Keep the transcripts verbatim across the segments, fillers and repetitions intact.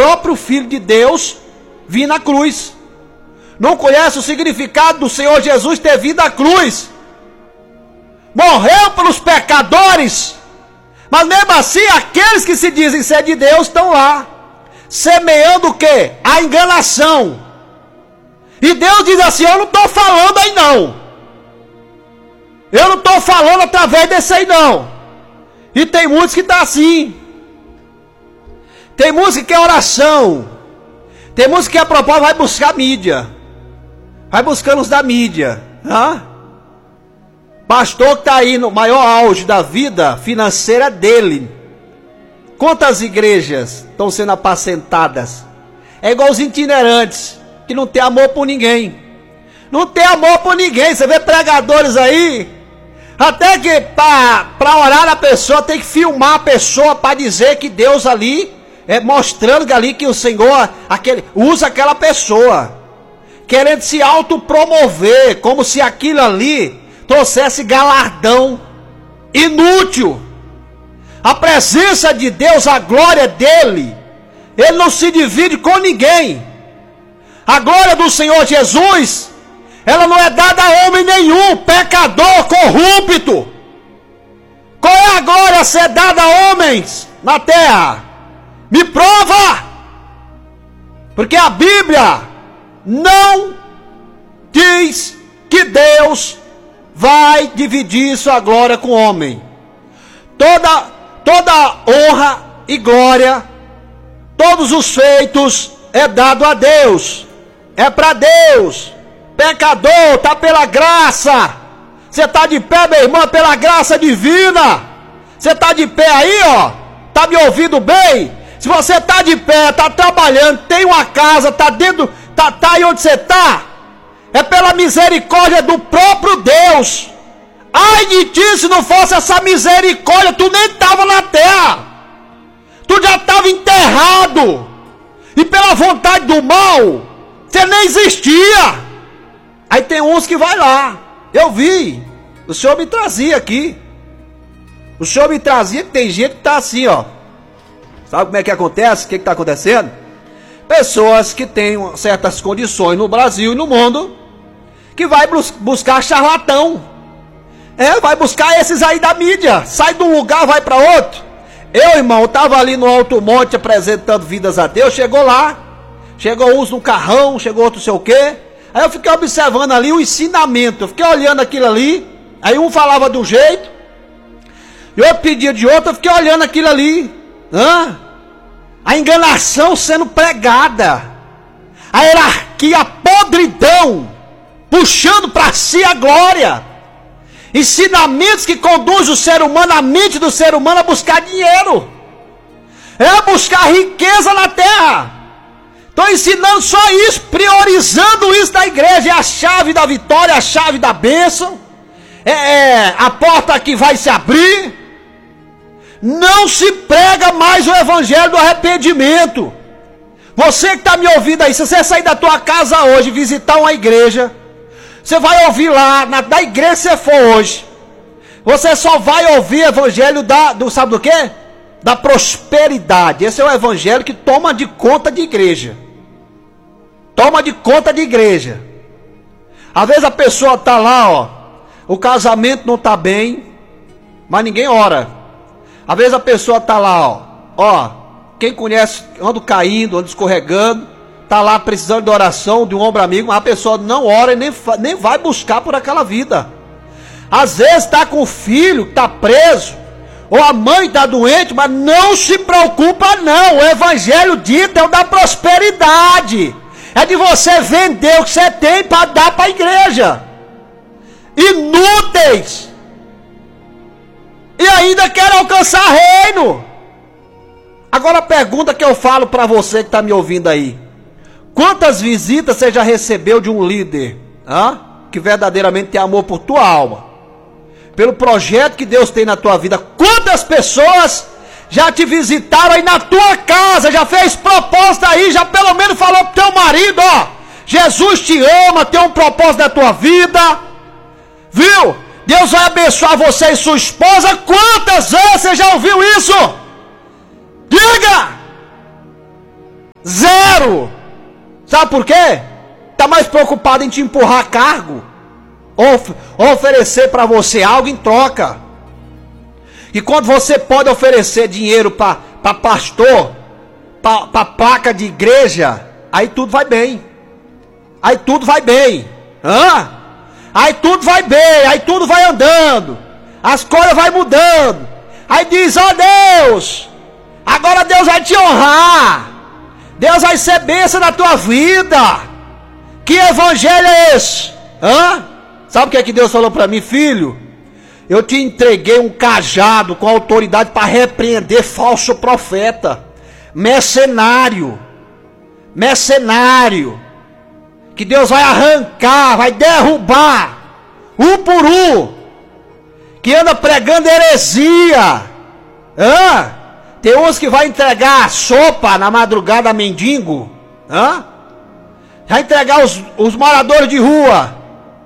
próprio Filho de Deus vir na cruz. Não conhece o significado do Senhor Jesus ter vindo à cruz. Morreu pelos pecadores. Mas mesmo assim, aqueles que se dizem ser de Deus estão lá, semeando o quê? A enganação. E Deus diz assim: eu não estou falando aí não. Eu não estou falando através desse aí não. E tem muitos que estão assim. Tem muitos que quer oração. Tem muitos que a propósito vai buscar mídia. Vai buscando os da mídia. Hã? Pastor que está aí no maior auge da vida financeira dele. Quantas igrejas estão sendo apacentadas? É igual os itinerantes, que não tem amor por ninguém. Não tem amor por ninguém. Você vê pregadores aí, até que para orar a pessoa tem que filmar a pessoa para dizer que Deus ali, é, mostrando ali que o Senhor aquele, usa aquela pessoa, querendo se autopromover, como se aquilo ali trouxesse galardão. Inútil. A presença de Deus, a glória dele, ele não se divide com ninguém. A glória do Senhor Jesus, ela não é dada a homem nenhum, pecador, corrupto. Qual é a glória a ser dada a homens na terra? Me prova. Porque a Bíblia não diz que Deus vai dividir sua glória com o homem. Toda, toda honra e glória, todos os feitos é dado a Deus. É para Deus. Pecador, está pela graça. Você está de pé, meu irmão, pela graça divina. Você está de pé aí, ó. Está me ouvindo bem? Se você está de pé, está trabalhando, tem uma casa, está dentro, está tá aí onde você está, é pela misericórdia do próprio Deus. Ai de ti, se não fosse essa misericórdia, tu nem estava na terra. Tu já estava enterrado. E pela vontade do mal, você nem existia. Aí tem uns que vai lá. Eu vi. O Senhor me trazia aqui. O Senhor me trazia que tem gente que está assim, ó. Sabe como é que acontece? O que está acontecendo? Pessoas que têm certas condições no Brasil e no mundo, que vai bus- buscar charlatão. É, vai buscar esses aí da mídia. Sai de um lugar, vai para outro. Eu, irmão, estava ali no Alto Monte apresentando vidas a Deus. Chegou lá, chegou uns no carrão, chegou outro não sei o quê. Aí eu fiquei observando ali o ensinamento. Eu fiquei olhando aquilo ali. Aí um falava de um jeito, e outro pedia de outro. Eu fiquei olhando aquilo ali. Hã? A enganação sendo pregada. A hierarquia, a podridão, puxando para si a glória. Ensinamentos que conduzem o ser humano, a mente do ser humano, a buscar dinheiro. É a buscar riqueza na terra. Estou ensinando só isso, priorizando isso da igreja. É a chave da vitória, a chave da bênção. É, é a porta que vai se abrir. Não se prega mais o evangelho do arrependimento. Você que está me ouvindo aí, se você sair da tua casa hoje e visitar uma igreja, você vai ouvir lá, na, da igreja que você for hoje, você só vai ouvir evangelho da, do, sabe do quê? Da prosperidade. Esse é o evangelho que toma de conta de igreja. Toma de conta de igreja. Às vezes a pessoa está lá, ó, o casamento não está bem, mas ninguém ora. Às vezes a pessoa está lá, ó, ó, quem conhece, anda caindo, anda escorregando, está lá precisando de oração, de um ombro amigo, mas a pessoa não ora e nem, nem vai buscar por aquela vida. Às vezes está com o filho que está preso, ou a mãe está doente, mas não se preocupa não. O evangelho dito é o da prosperidade. É de você vender o que você tem para dar para a igreja. Inúteis. E ainda quer alcançar reino. Agora a pergunta que eu falo para você que está me ouvindo aí: quantas visitas você já recebeu de um líder, hein, que verdadeiramente tem amor por tua alma, pelo projeto que Deus tem na tua vida? Quantas pessoas já te visitaram aí na tua casa, já fez proposta aí, já pelo menos falou pro teu marido, ó, Jesus te ama, tem um propósito na tua vida, viu? Deus vai abençoar você e sua esposa. Quantas vezes você já ouviu isso? Diga! Zero! Sabe por quê? Está mais preocupado em te empurrar cargo, of oferecer para você algo em troca. E quando você pode oferecer dinheiro para pastor, para placa de igreja, aí tudo vai bem. Aí tudo vai bem. Hã? Aí tudo vai bem, aí tudo vai andando. As coisas vai mudando. Aí diz, ó oh, Deus, agora Deus vai te honrar. Deus vai ser bênção na tua vida. Que evangelho é esse? Hã? Sabe o que é que Deus falou para mim? Filho, eu te entreguei um cajado com autoridade para repreender falso profeta, mercenário, mercenário, que Deus vai arrancar, vai derrubar, um por um, que anda pregando heresia. Hã? Tem uns que vai entregar sopa na madrugada a mendigo. Hã? Vai entregar os, os moradores de rua.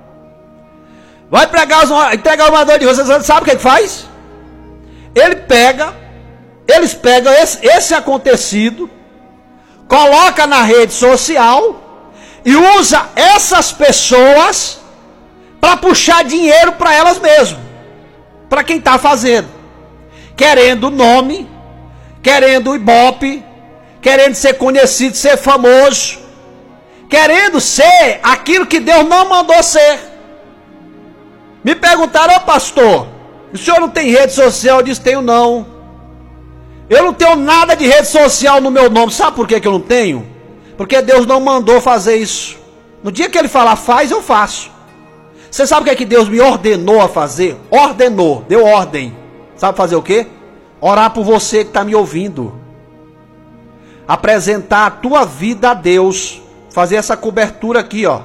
Vai pregar os, entregar os moradores de rua. Você sabe o que ele faz? Ele pega, eles pegam esse, esse acontecido, coloca na rede social e usa essas pessoas para puxar dinheiro para elas mesmas, para quem está fazendo, querendo nome, querendo ibope, querendo ser conhecido, ser famoso, querendo ser aquilo que Deus não mandou ser. Me perguntaram, ô pastor, o senhor não tem rede social? Eu disse, tenho não. Eu não tenho nada de rede social no meu nome. Sabe por que que eu não tenho? Porque Deus não mandou fazer isso. No dia que Ele falar faz, eu faço. Você sabe o que é que Deus me ordenou a fazer? Ordenou, deu ordem. Sabe fazer o quê? Orar por você que está me ouvindo. Apresentar a tua vida a Deus. Fazer essa cobertura aqui, ó.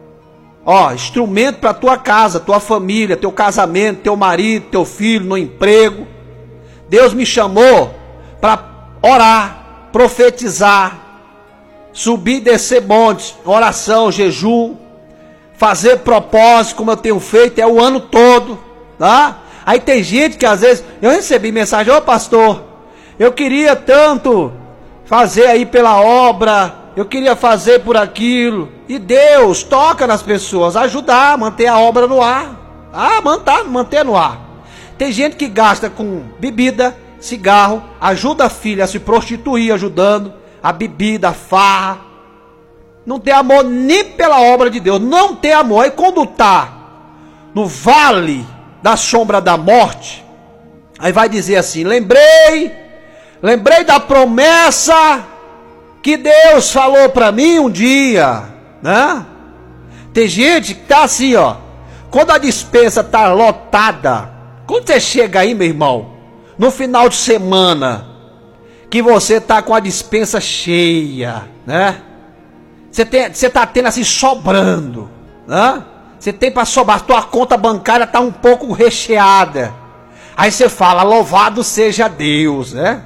Ó, instrumento para tua casa, tua família, teu casamento, teu marido, teu filho, no emprego. Deus me chamou para orar, profetizar, subir e descer montes, oração, jejum, fazer propósito, como eu tenho feito, é o ano todo, tá? Aí tem gente que às vezes, eu recebi mensagem, ô pastor, eu queria tanto fazer aí pela obra, eu queria fazer por aquilo, e Deus toca nas pessoas, ajudar, manter a obra no ar, ah, manter, manter no ar. Tem gente que gasta com bebida, cigarro, ajuda a filha a se prostituir, ajudando, a bebida, a farra, não tem amor nem pela obra de Deus, não tem amor. Aí quando tá no vale da sombra da morte, aí vai dizer assim, lembrei, lembrei da promessa que Deus falou para mim um dia, né? Tem gente que tá assim, ó, quando a despensa tá lotada, quando você chega aí, meu irmão, no final de semana, que você tá com a despensa cheia, né? Você, tem, você tá tendo assim, sobrando, né? Você tem para sobrar, tua conta bancária tá um pouco recheada. Aí você fala, louvado seja Deus, né?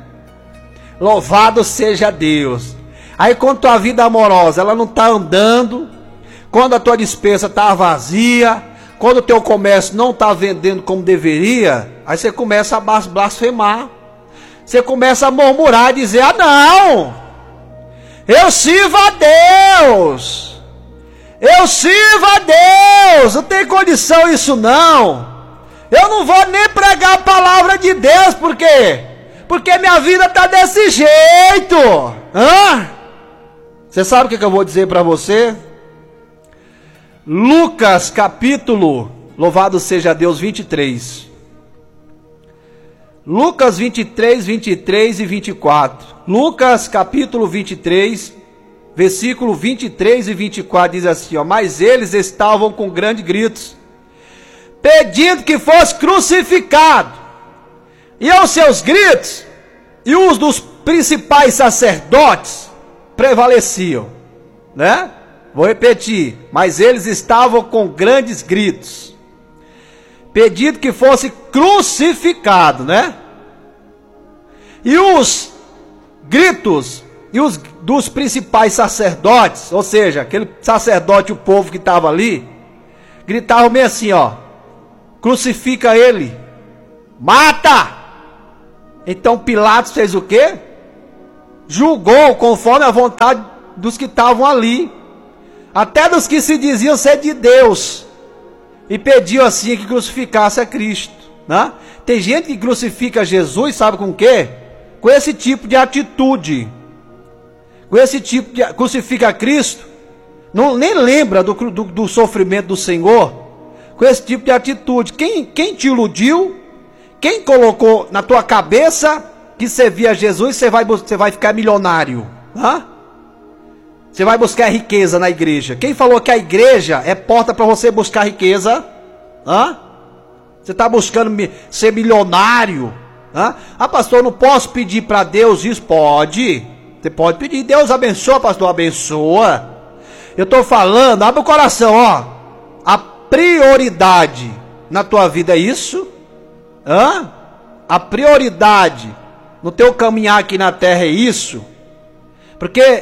Louvado seja Deus. Aí quando tua vida amorosa, ela não tá andando, quando a tua despensa tá vazia, quando o teu comércio não tá vendendo como deveria, aí você começa a blasfemar. Você começa a murmurar e dizer, ah não, eu sirvo a Deus, eu sirvo a Deus, não tem condição isso não, eu não vou nem pregar a palavra de Deus, por quê? Porque minha vida está desse jeito. Hã? Você sabe o que, que eu vou dizer para você? Lucas capítulo, louvado seja Deus, vinte e três. Lucas vinte e três, vinte e três e vinte e quatro. Lucas capítulo vinte e três, versículo vinte e três e vinte e quatro diz assim, ó, mas eles estavam com grandes gritos, pedindo que fosse crucificado. E aos seus gritos, e os dos principais sacerdotes prevaleciam, né? Vou repetir, mas eles estavam com grandes gritos, pedindo que fosse crucificado, né? E os gritos e os dos principais sacerdotes, ou seja, aquele sacerdote, o povo que estava ali, gritavam meio assim, ó, crucifica ele, mata! Então Pilatos fez o quê? julgou conforme a vontade dos que estavam ali, até dos que se diziam ser de Deus, e pediu assim que crucificasse a Cristo, né? Tem gente que crucifica Jesus, sabe com o quê? Com esse tipo de atitude, com esse tipo de... crucifica a Cristo, não, nem lembra do, do, do sofrimento do Senhor, com esse tipo de atitude. Quem, quem te iludiu, quem colocou na tua cabeça que você via Jesus, você vai, você vai ficar milionário, né? Você vai buscar riqueza na igreja. Quem falou que a igreja é porta para você buscar riqueza? Hã? Você está buscando ser milionário? Hã? Ah, pastor, eu não posso pedir para Deus isso? Pode. Você pode pedir. Deus abençoa, pastor, abençoa. Eu estou falando, abre o coração, ó. A prioridade na tua vida é isso? Hã? A prioridade no teu caminhar aqui na terra é isso? Porque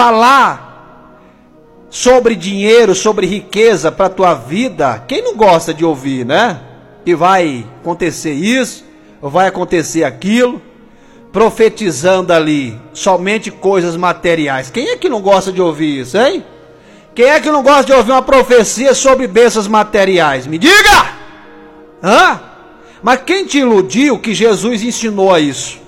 falar sobre dinheiro, sobre riqueza para a tua vida, quem não gosta de ouvir, né? Que vai acontecer isso, ou vai acontecer aquilo, profetizando ali somente coisas materiais. Quem é que não gosta de ouvir isso, hein? Quem é que não gosta de ouvir uma profecia sobre bênçãos materiais? Me diga! Hã? Mas quem te iludiu que Jesus ensinou a isso?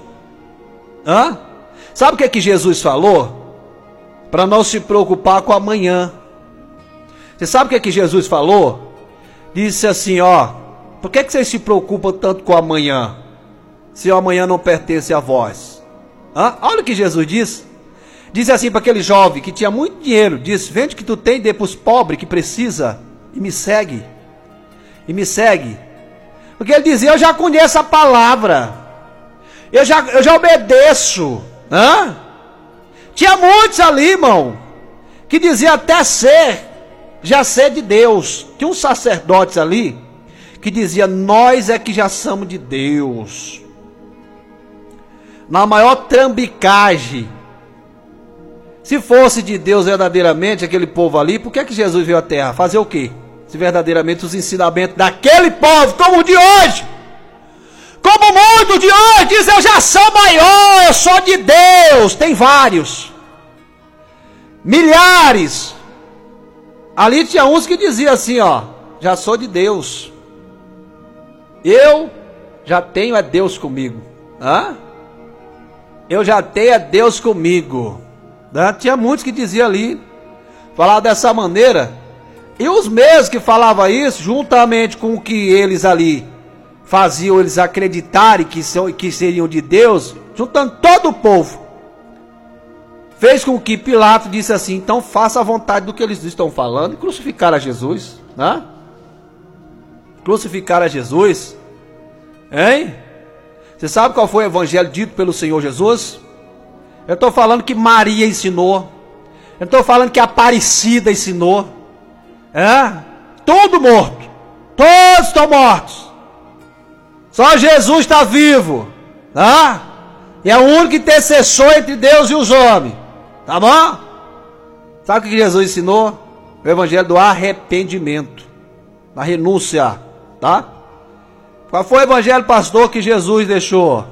Hã? Sabe o que é que Jesus falou? Para não se preocupar com amanhã. Você sabe o que é que Jesus falou? Disse assim, ó, por que, que vocês se preocupam tanto com amanhã, se o amanhã não pertence a vós? Hã? Olha o que Jesus disse. Disse assim para aquele jovem que tinha muito dinheiro, disse, vende o que tu tem e dê para os pobres que precisa, e me segue. E me segue. Porque ele dizia, eu já conheço a palavra, eu já, eu já obedeço. Hã? Tinha muitos ali, irmão, que diziam até ser, já ser de Deus. Tinha uns sacerdotes ali, que diziam, nós é que já somos de Deus. Na maior trambicagem. Se fosse de Deus verdadeiramente, aquele povo ali, por que, que Jesus veio à terra? Fazer o quê? Se verdadeiramente os ensinamentos daquele povo, como o de hoje, como muitos de hoje, dizem, eu já sou maior, eu sou de Deus. Tem vários, milhares. Ali tinha uns que diziam assim, ó, já sou de Deus, eu já tenho é Deus comigo. Hã? Eu já tenho é Deus comigo. Né? Tinha muitos que diziam ali, falavam dessa maneira, e os mesmos que falavam isso, juntamente com o que eles ali faziam, eles acreditarem que, são, que seriam de Deus, juntando todo o povo, fez com que Pilatos disse assim, então faça a vontade do que eles estão falando, e crucificaram a Jesus, né? Crucificaram a Jesus, hein? Você sabe qual foi o evangelho dito pelo Senhor Jesus? Eu estou falando que Maria ensinou, eu estou falando que Aparecida ensinou, é? Tudo morto, todos estão mortos, só Jesus está vivo, tá? E é o único intercessor entre Deus e os homens, tá bom? Sabe o que Jesus ensinou? O evangelho do arrependimento, da renúncia, tá? Qual foi o evangelho, pastor, que Jesus deixou?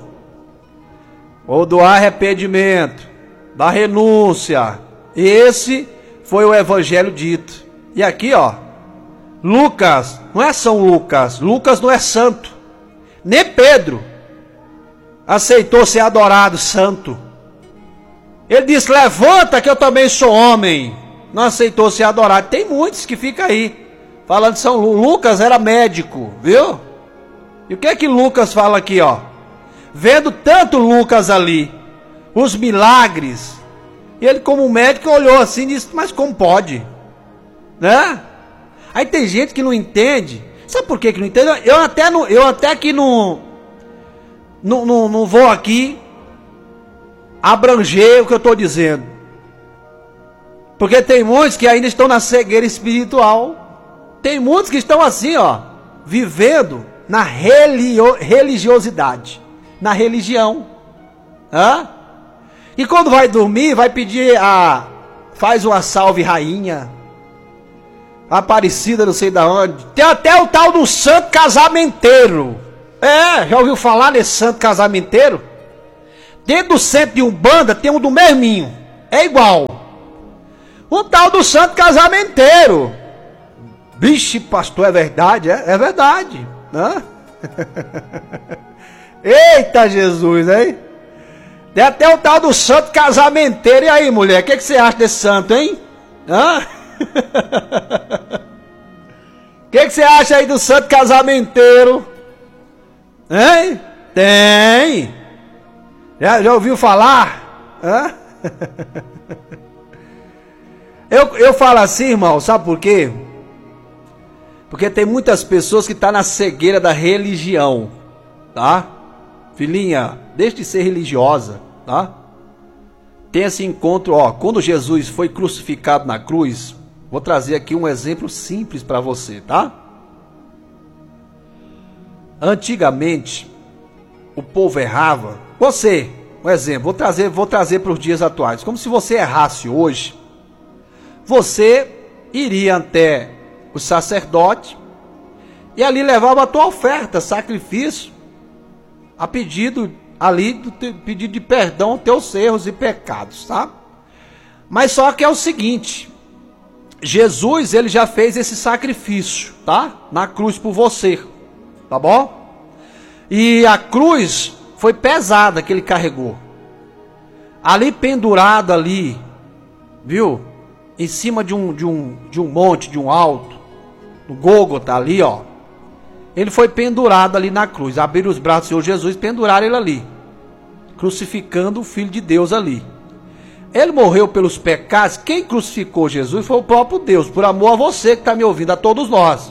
Ou do arrependimento, da renúncia. Esse foi o evangelho dito. E aqui, ó, Lucas, não é São Lucas, Lucas não é santo, nem Pedro aceitou ser adorado santo. Ele disse, levanta que eu também sou homem. Não aceitou ser adorado. Tem muitos que ficam aí falando de São Lucas. Lucas era médico, viu? E o que é que Lucas fala aqui, ó? Vendo tanto Lucas ali, os milagres, e ele como médico olhou assim e disse, mas como pode? Né? Aí tem gente que não entende. Sabe por que que não entende? Eu até, não, eu até que não, não, não, não vou aqui abranger o que eu estou dizendo. Porque tem muitos que ainda estão na cegueira espiritual. Tem muitos que estão assim, ó, vivendo na relio, religiosidade, na religião. Hã? E quando vai dormir, vai pedir a... Faz uma salve rainha, Aparecida não sei da onde. Tem até o tal do santo casamenteiro. É, já ouviu falar nesse santo casamenteiro? dentro do centro de Umbanda tem um do mesminho. É igual. O tal do santo casamenteiro. Vixe, pastor, é verdade? É, é verdade. Hã? Eita Jesus, hein? Tem até o tal do santo casamenteiro. E aí, mulher, o que, que você acha desse santo, hein? Hã? O que, que você acha aí do santo casamenteiro? Hein? Tem. Já, já ouviu falar? Hã? Eu, eu falo assim, irmão, sabe por quê? Porque tem muitas pessoas que estão na cegueira da religião, tá? Filhinha, deixe de ser religiosa, tá? Tem esse encontro, ó, quando Jesus foi crucificado na cruz, vou trazer aqui um exemplo simples para você, tá? Antigamente, o povo errava. Você, um exemplo, vou trazer, vou trazer para os dias atuais. Como se você errasse hoje, você iria até o sacerdote e ali levava a tua oferta, sacrifício, a pedido ali, do te, pedido de perdão aos teus erros e pecados, tá? Mas só que é o seguinte, Jesus, ele já fez esse sacrifício, tá? Na cruz por você, tá bom? E a cruz foi pesada que ele carregou. Ali pendurado ali, viu? Em cima de um, de um, de um monte, de um alto, no Gólgota ali, ó. Ele foi pendurado ali na cruz. Abriram os braços do Senhor Jesus e penduraram ele ali, crucificando o Filho de Deus ali. Ele morreu pelos pecados. Quem crucificou Jesus foi o próprio Deus, por amor a você que está me ouvindo, a todos nós.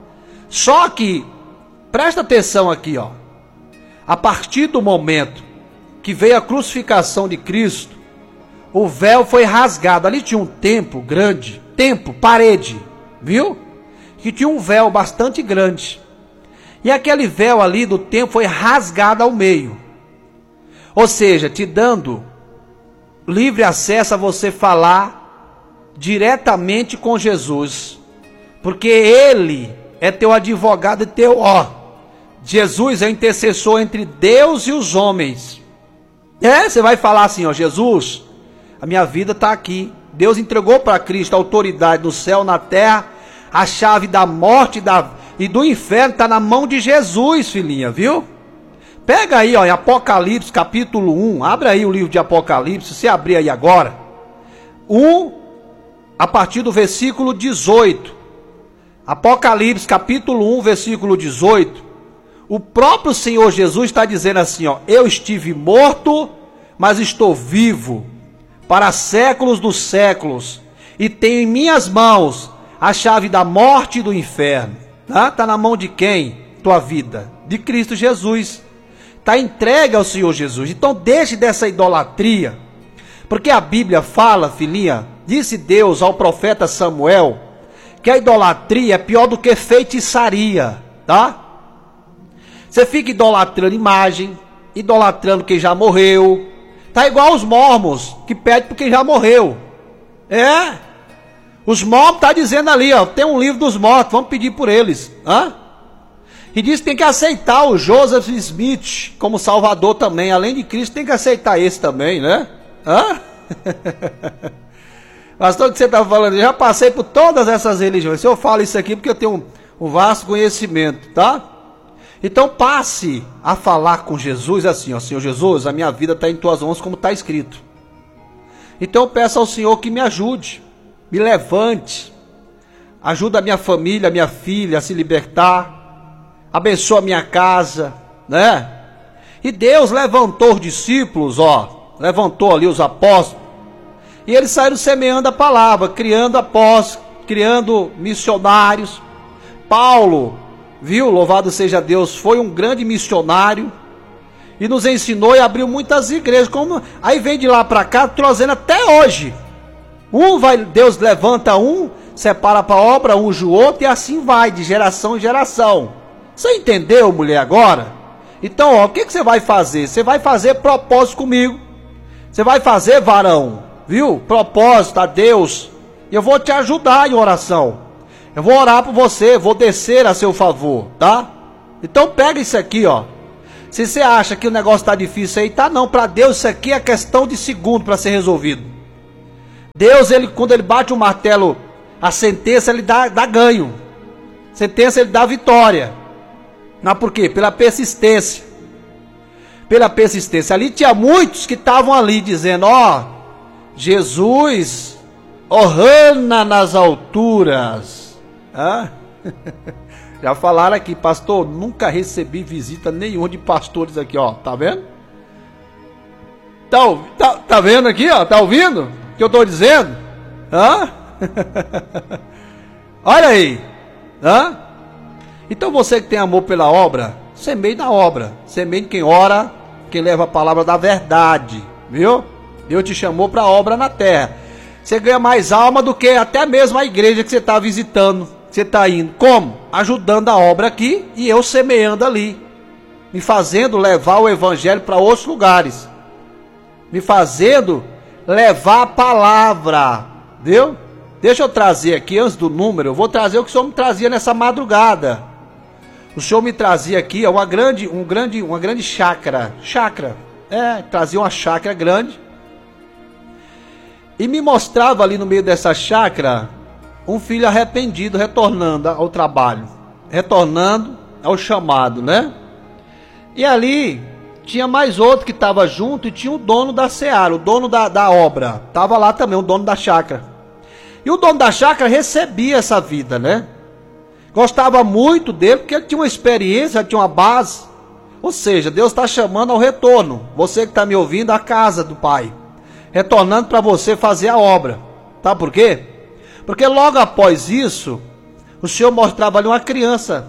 Só que, presta atenção aqui, ó. A partir do momento que veio a crucificação de Cristo, o véu foi rasgado. Ali tinha um templo grande, templo, parede, viu? Que tinha um véu bastante grande. E aquele véu ali do templo foi rasgado ao meio. Ou seja, te dando livre acesso a você falar diretamente com Jesus. Porque ele é teu advogado e teu, ó. Jesus é intercessor entre Deus e os homens. É, você vai falar assim, ó, Jesus, a minha vida está aqui. Deus entregou para Cristo a autoridade do céu, na terra, a chave da morte e, da, e do inferno está na mão de Jesus, filhinha, viu? Pega aí, ó, em Apocalipse, capítulo um, abre aí o livro de Apocalipse, se abrir aí agora, um, a partir do versículo dezoito, Apocalipse, capítulo um, versículo dezoito, o próprio Senhor Jesus está dizendo assim, ó, eu estive morto, mas estou vivo, para séculos dos séculos, e tenho em minhas mãos a chave da morte e do inferno. Tá? Tá na mão de quem? Tua vida, de Cristo Jesus. Está entregue ao Senhor Jesus. Então deixe dessa idolatria, porque a Bíblia fala, filhinha, disse Deus ao profeta Samuel, que a idolatria é pior do que feitiçaria, tá? Você fica idolatrando imagem, idolatrando quem já morreu. Tá igual os mormons, que pedem por quem já morreu. É. Os mormons tá dizendo ali, ó, tem um livro dos mortos, vamos pedir por eles. Hã? E diz que tem que aceitar o Joseph Smith como salvador também. Além de Cristo, tem que aceitar esse também, né? Hã? Pastor, o que você está falando? Eu já passei por todas essas religiões. Se eu falo isso aqui porque eu tenho um, um vasto conhecimento, tá? Então passe a falar com Jesus assim, ó, Senhor Jesus, a minha vida está em tuas mãos como está escrito. Então eu peço ao Senhor que me ajude, me levante, ajuda a minha família, a minha filha a se libertar, abençoa a minha casa, né? E Deus levantou os discípulos, ó, levantou ali os apóstolos, e eles saíram semeando a palavra, criando apóstolos, criando missionários. Paulo, viu, louvado seja Deus, foi um grande missionário e nos ensinou e abriu muitas igrejas. Como aí vem de lá para cá, trazendo até hoje. Um vai, Deus levanta um, separa para a obra, unge o outro e assim vai, de geração em geração. Você entendeu, mulher, agora? Então, ó, o que, que você vai fazer? Você vai fazer propósito comigo. Você vai fazer, varão, viu? Propósito a Deus. E eu vou te ajudar em oração. Eu vou orar por você, vou descer a seu favor, tá? Então pega isso aqui, ó. Se você acha que o negócio está difícil aí, tá não. Para Deus isso aqui é questão de segundo para ser resolvido. Deus, ele, quando ele bate o martelo, a sentença ele dá, dá ganho. Sentença ele dá vitória. Mas por quê? Pela persistência. Pela persistência. Ali tinha muitos que estavam ali dizendo, ó, oh, Jesus, orana nas alturas. Ah? Já falaram aqui, pastor, nunca recebi visita nenhuma de pastores aqui, ó, tá vendo? Tá, tá, tá vendo aqui, ó, tá ouvindo o que eu tô dizendo? Hã? Olha aí, hã? Então você que tem amor pela obra, semeie na obra, semeie quem ora, quem leva a palavra da verdade, viu? Deus te chamou para a obra na terra. Você ganha mais alma do que até mesmo a igreja que você está visitando. Você está indo. Como? Ajudando a obra aqui e eu semeando ali. Me fazendo levar o evangelho para outros lugares. Me fazendo levar a palavra. Viu? Deixa eu trazer aqui, antes do número, eu vou trazer o que o Senhor me trazia nessa madrugada. O Senhor me trazia aqui uma grande, um grande, uma grande chácara. Chácara. É, trazia uma chácara grande. E me mostrava ali no meio dessa chácara um filho arrependido retornando ao trabalho, retornando ao chamado, né? E ali tinha mais outro que estava junto e tinha o dono da seara, o dono da, da obra. Estava lá também, o dono da chácara. E o dono da chácara recebia essa vida, né? Gostava muito dele porque ele tinha uma experiência, tinha uma base. Ou seja, Deus está chamando ao retorno. Você que está me ouvindo, à casa do Pai. Retornando para você fazer a obra. Tá por quê? Porque logo após isso, o Senhor mostrava ali uma criança.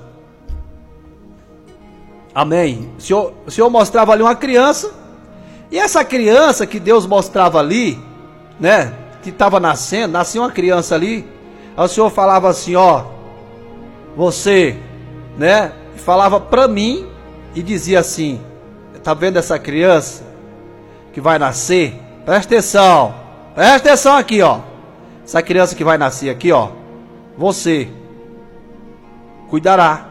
Amém. O Senhor, o Senhor mostrava ali uma criança. E essa criança que Deus mostrava ali, né? Que estava nascendo, nascia uma criança ali. Aí o Senhor falava assim, ó. Você, né? Falava para mim e dizia assim, tá vendo essa criança que vai nascer? Presta atenção, presta atenção aqui, ó. Essa criança que vai nascer aqui, ó, você cuidará.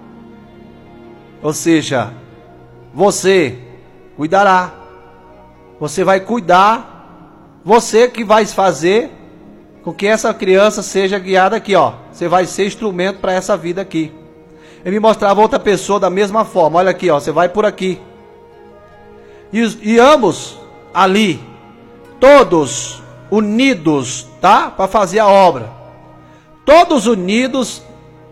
Ou seja, você cuidará. Você vai cuidar. Você que vai fazer com que essa criança seja guiada aqui, ó. Você vai ser instrumento para essa vida aqui. Ele me mostrava outra pessoa da mesma forma. Olha aqui, ó. Você vai por aqui. E, e ambos ali, todos unidos, tá? Para fazer a obra. Todos unidos.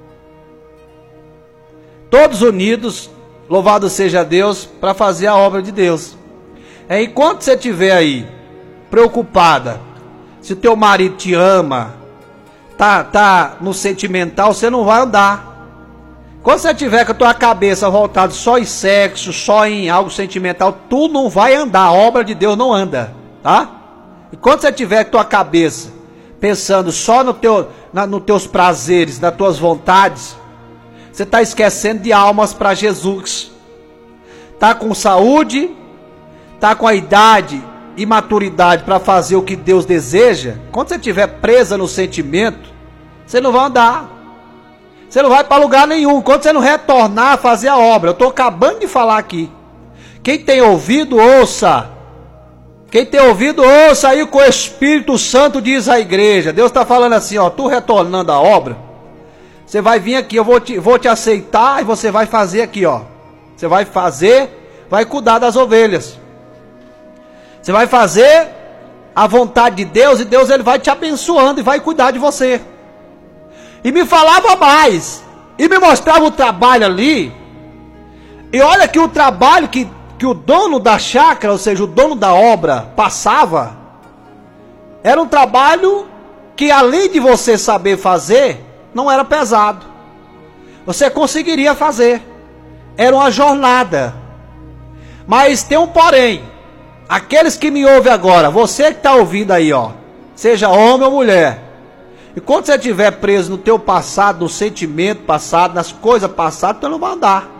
Todos unidos, louvado seja Deus, para fazer a obra de Deus. É, enquanto você estiver aí, preocupada, se o teu marido te ama, tá, tá no sentimental, você não vai andar. Quando você tiver com a tua cabeça voltada só em sexo, só em algo sentimental, tu não vai andar, a obra de Deus não anda, tá? E quando você tiver com a tua cabeça pensando só no teu, na, nos teus prazeres, nas tuas vontades, você está esquecendo de almas para Jesus. Tá com saúde, tá com a idade e maturidade para fazer o que Deus deseja. Quando você estiver presa no sentimento, você não vai andar. Você não vai para lugar nenhum. Quando você não retornar a fazer a obra. Eu estou acabando de falar aqui. Quem tem ouvido, ouça. Quem tem ouvido, ouça aí o que o Espírito Santo diz à igreja. Deus está falando assim, ó. Tu retornando a obra, você vai vir aqui, eu vou te, vou te aceitar e você vai fazer aqui, ó. Você vai fazer, vai cuidar das ovelhas. Você vai fazer a vontade de Deus e Deus ele vai te abençoando e vai cuidar de você. E me falava mais. E me mostrava o trabalho ali. E olha que o trabalho que, que o dono da chácara, ou seja, o dono da obra, passava, era um trabalho que além de você saber fazer, não era pesado. Você conseguiria fazer. Era uma jornada. Mas tem um porém. Aqueles que me ouvem agora, você que está ouvindo aí, ó, seja homem ou mulher, e quando você estiver preso no teu passado, no sentimento passado, nas coisas passadas, você não vai andar.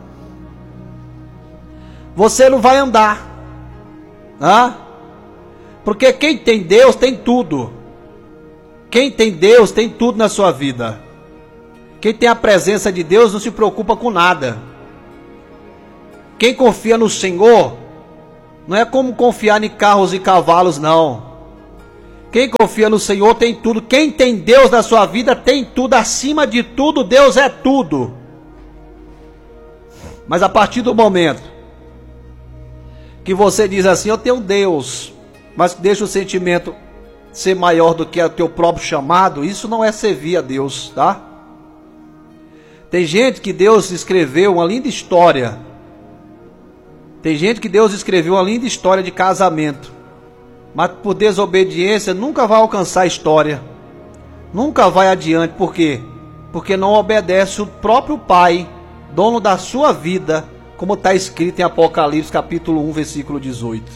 Você não vai andar. Né? Porque quem tem Deus tem tudo. Quem tem Deus tem tudo na sua vida. Quem tem a presença de Deus não se preocupa com nada. Quem confia no Senhor não é como confiar em carros e cavalos, não. Quem confia no Senhor tem tudo. Quem tem Deus na sua vida tem tudo. Acima de tudo, Deus é tudo. Mas a partir do momento que você diz assim, eu tenho Deus, mas deixa o sentimento ser maior do que o teu próprio chamado, isso não é servir a Deus, tá? Tem gente que Deus escreveu uma linda história. Tem gente que Deus escreveu uma linda história de casamento, mas por desobediência nunca vai alcançar a história. Nunca vai adiante. Por quê? Porque não obedece o próprio Pai, dono da sua vida, como está escrito em Apocalipse capítulo um, versículo dezoito.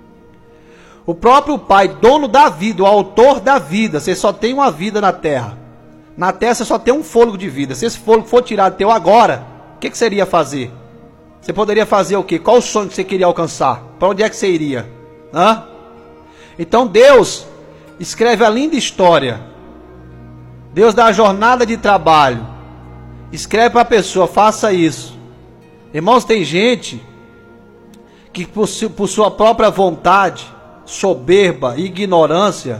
O próprio Pai, dono da vida, o autor da vida. Você só tem uma vida na terra. Na terra você só tem um fôlego de vida. Se esse fôlego for tirado teu agora, o que, que você iria fazer? Você poderia fazer o quê? Qual o sonho que você queria alcançar? Para onde é que você iria? Hã? Então Deus escreve a linda história. Deus dá a jornada de trabalho. Escreve para a pessoa, faça isso. Irmãos, tem gente que por, por sua própria vontade, soberba e ignorância,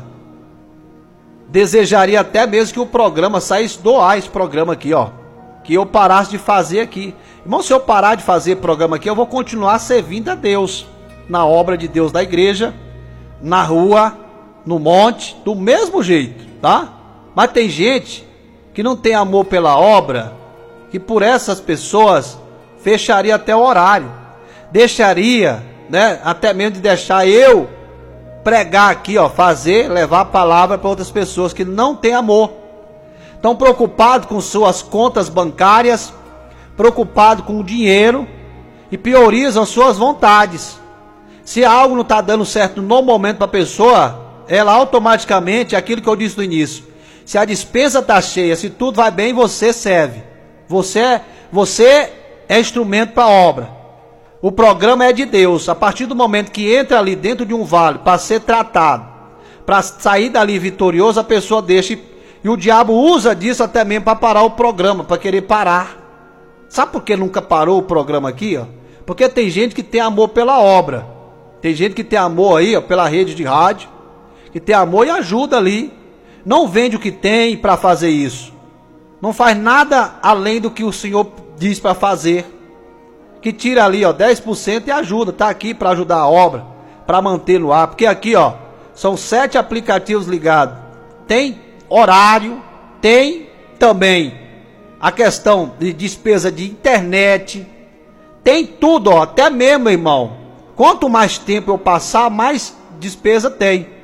desejaria até mesmo que o programa saísse, doar esse programa aqui, ó, que eu parasse de fazer aqui. Irmão, se eu parar de fazer programa aqui, eu vou continuar servindo a Deus, na obra de Deus da igreja, na rua, no monte, do mesmo jeito, tá? Mas tem gente que não tem amor pela obra, que por essas pessoas fecharia até o horário, deixaria, né, até mesmo de deixar eu pregar aqui, ó, fazer, levar a palavra para outras pessoas que não têm amor. Estão preocupados com suas contas bancárias, preocupados com o dinheiro e priorizam suas vontades. Se algo não está dando certo no momento para a pessoa, ela automaticamente, aquilo que eu disse no início, se a despensa está cheia, se tudo vai bem, você serve. Você, você é instrumento para a obra. O programa é de Deus. A partir do momento que entra ali dentro de um vale para ser tratado, para sair dali vitorioso, a pessoa deixa. E o diabo usa disso até mesmo para parar o programa, para querer parar. Sabe por que nunca parou o programa aqui? Ó? Porque tem gente que tem amor pela obra. Tem gente que tem amor aí, ó, pela rede de rádio, que tem amor e ajuda ali. Não vende o que tem para fazer isso. Não faz nada além do que o Senhor diz para fazer. Que tira ali, ó, dez por cento e ajuda. Tá aqui para ajudar a obra, para manter no ar. Porque aqui, ó, são sete aplicativos ligados. Tem horário, tem também a questão de despesa de internet. Tem tudo, ó, até mesmo, irmão. Quanto mais tempo eu passar, mais despesa tem.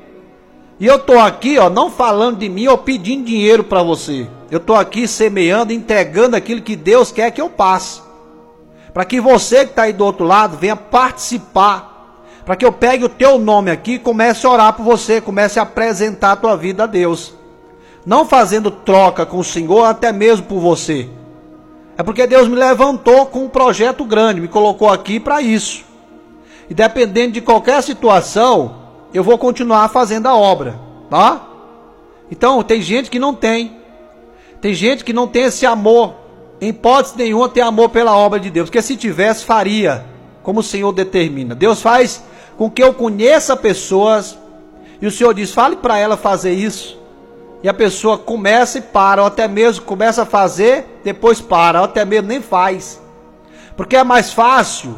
E eu tô aqui, ó, não falando de mim ou pedindo dinheiro para você. Eu tô aqui semeando, entregando aquilo que Deus quer que eu passe. Para que você que está aí do outro lado venha participar. Para que eu pegue o teu nome aqui e comece a orar por você, comece a apresentar a tua vida a Deus. Não fazendo troca com o Senhor, até mesmo por você. É porque Deus me levantou com um projeto grande, me colocou aqui para isso. E dependendo de qualquer situação, eu vou continuar fazendo a obra, tá? Então, tem gente que não tem. Tem gente que não tem esse amor. Em hipótese nenhuma tem amor pela obra de Deus. Porque se tivesse, faria, como o Senhor determina. Deus faz com que eu conheça pessoas, e o Senhor diz, fale para ela fazer isso. E a pessoa começa e para, ou até mesmo começa a fazer, depois para, ou até mesmo nem faz. Porque é mais fácil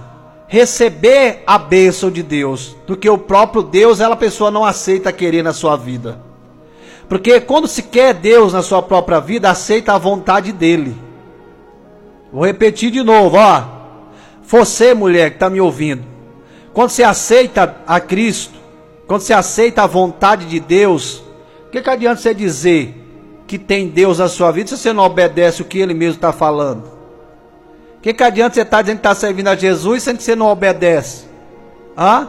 receber a bênção de Deus do que o próprio Deus, ela a pessoa não aceita querer na sua vida. Porque quando se quer Deus na sua própria vida, aceita a vontade dele. Vou repetir de novo, ó. Você, mulher que está me ouvindo, quando você aceita a Cristo, quando você aceita a vontade de Deus, o que, que adianta você dizer que tem Deus na sua vida se você não obedece o que ele mesmo está falando? O que, que adianta você estar dizendo que está servindo a Jesus sendo que você não obedece? Hã?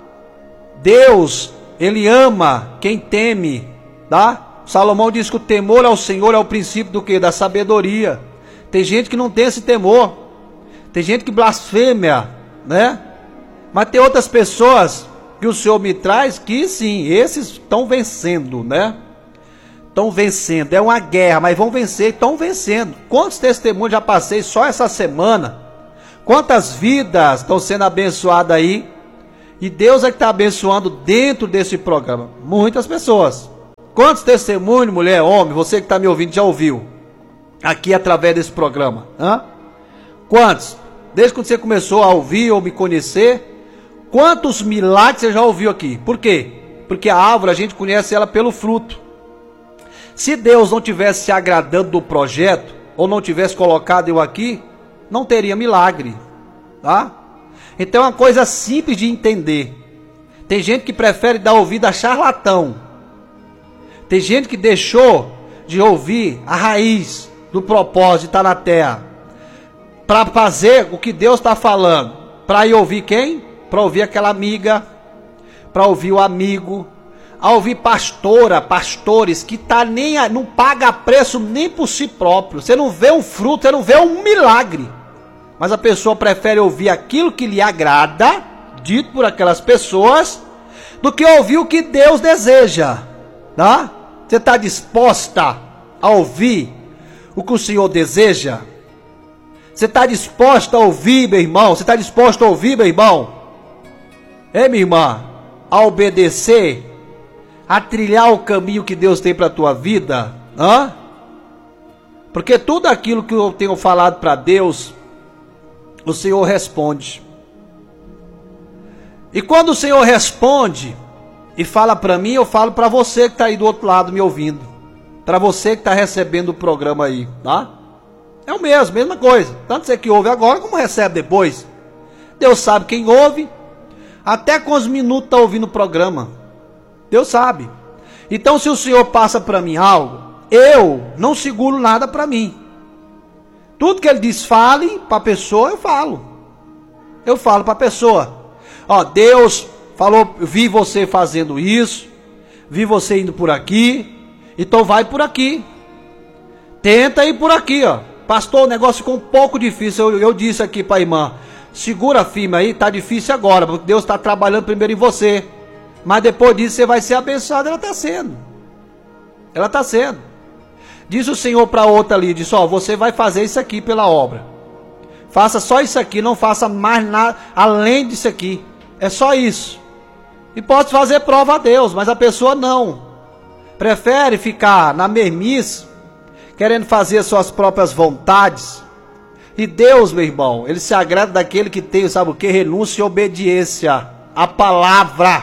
Deus, ele ama quem teme, tá? Salomão diz que o temor ao Senhor é o princípio do quê? Da sabedoria. Tem gente que não tem esse temor. Tem gente que blasfêmia, né? Mas tem outras pessoas que o Senhor me traz que sim, esses estão vencendo, né? Estão vencendo, é uma guerra, mas vão vencer, estão vencendo. Quantos testemunhos já passei só essa semana Quantas vidas estão sendo abençoadas aí? E Deus é que está abençoando dentro desse programa. Muitas pessoas. Quantos testemunhos, mulher, homem, você que está me ouvindo já ouviu? Aqui através desse programa. Hã? Quantos? Desde quando você começou a ouvir ou me conhecer, quantos milagres você já ouviu aqui? Por quê? Porque a árvore a gente conhece ela pelo fruto. Se Deus não tivesse se agradando do projeto, ou não tivesse colocado eu aqui, não teria milagre. Tá? Então é uma coisa simples de entender. Tem gente que prefere dar ouvido a charlatão. Tem gente que deixou de ouvir a raiz do propósito de estar na terra, para fazer o que Deus está falando. Para ir ouvir quem? Para ouvir aquela amiga, para ouvir o amigo, a ouvir pastora, pastores que tá nem a, não paga preço nem por si próprio. Você não vê um fruto, você não vê um milagre. Mas a pessoa prefere ouvir aquilo que lhe agrada, dito por aquelas pessoas, do que ouvir o que Deus deseja. Tá? Você está disposta a ouvir o que o Senhor deseja? Você está disposta a ouvir, meu irmão? Você está disposto a ouvir, meu irmão? Ei, minha irmã, a obedecer, a trilhar o caminho que Deus tem para a tua vida? Hã? Porque tudo aquilo que eu tenho falado para Deus, o Senhor responde. E quando o Senhor responde e fala para mim, eu falo para você que está aí do outro lado me ouvindo. Para você que está recebendo o programa aí, tá? É o mesmo, mesma coisa. Tanto você que ouve agora como recebe depois. Deus sabe quem ouve, até quantos minutos está ouvindo o programa. Deus sabe. Então se o Senhor passa para mim algo, eu não seguro nada para mim. Tudo que Ele diz fale para a pessoa, eu falo. Eu falo para a pessoa. Ó, Deus falou, vi você fazendo isso, vi você indo por aqui, então vai por aqui. Tenta ir por aqui, ó. Pastor, o negócio ficou um pouco difícil. Eu, eu disse aqui para a irmã, segura firme aí, tá difícil agora, porque Deus está trabalhando primeiro em você. Mas depois disso você vai ser abençoado. Ela está sendo. Ela está sendo. Diz o Senhor para outra ali, disse, ó, você vai fazer isso aqui pela obra. Faça só isso aqui, não faça mais nada além disso aqui. É só isso. E pode fazer prova a Deus, mas a pessoa não. Prefere ficar na mermice, querendo fazer as suas próprias vontades. E Deus, meu irmão, Ele se agrada daquele que tem, sabe o que? Renúncia e obediência. A palavra.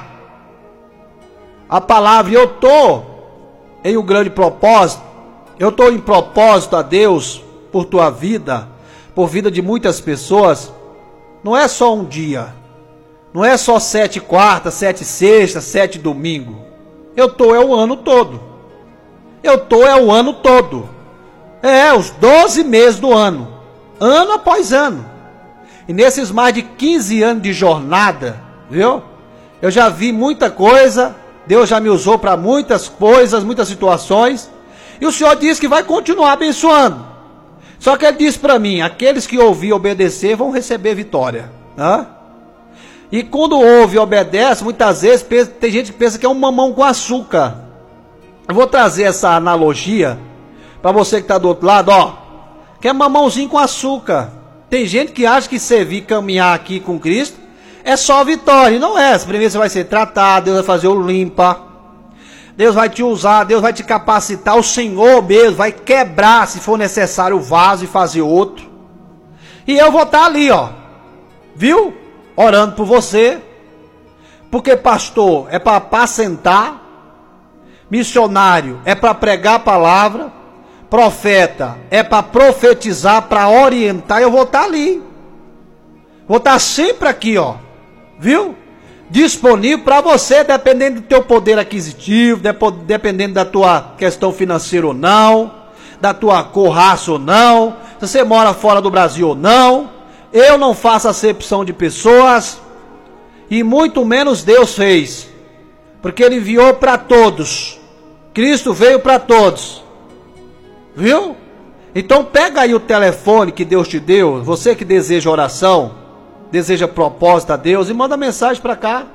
A palavra. E eu estou em um grande propósito. Eu estou em propósito a Deus por tua vida, por vida de muitas pessoas. Não é só um dia. Não é só sete quartas, sete sextas, sete domingo. Eu estou é o ano todo. Eu estou é o ano todo. É, os doze meses do ano. Ano após ano. E nesses mais de quinze anos de jornada, viu? Eu já vi muita coisa. Deus já me usou para muitas coisas, muitas situações. E o Senhor disse que vai continuar abençoando. Só que Ele disse para mim, aqueles que ouvir e obedecer vão receber vitória. Hã? E quando ouve e obedece, muitas vezes tem gente que pensa que é um mamão com açúcar. Eu vou trazer essa analogia para você que está do outro lado, ó. Que é mamãozinho com açúcar. Tem gente que acha que servir, caminhar aqui com Cristo é só vitória. E não é. Primeiro você vai ser tratado, Deus vai fazer o limpa. Deus vai te usar, Deus vai te capacitar. O Senhor mesmo vai quebrar, se for necessário, o vaso e fazer outro. E eu vou estar ali, ó. Viu? Orando por você. Porque pastor é para apacentar. Missionário é para pregar a palavra. Profeta é para profetizar, para orientar. Eu vou estar ali. Vou estar sempre aqui, ó. Viu? Disponível para você, dependendo do teu poder aquisitivo, dependendo da tua questão financeira ou não, da tua cor, raça ou não, se você mora fora do Brasil ou não. Eu não faço acepção de pessoas, e muito menos Deus fez, porque Ele enviou para todos. Cristo veio para todos. Viu? Então pega aí o telefone que Deus te deu, você que deseja oração, deseja propósito a Deus, e manda mensagem para cá.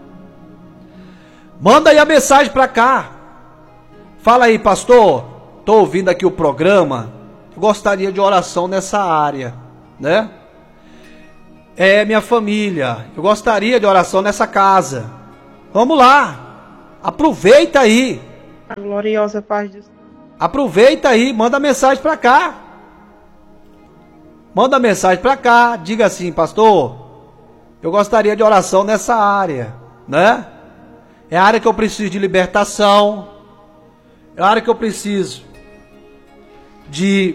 Manda aí a mensagem para cá. Fala aí, pastor, estou ouvindo aqui o programa, gostaria de oração nessa área, né? é minha família. Eu gostaria de oração nessa casa. Vamos lá. Aproveita aí. A gloriosa paz de Deus. Aproveita aí, manda mensagem para cá. Manda mensagem para cá, diga assim: pastor, eu gostaria de oração nessa área, né? É a área que eu preciso de libertação. É a área que eu preciso de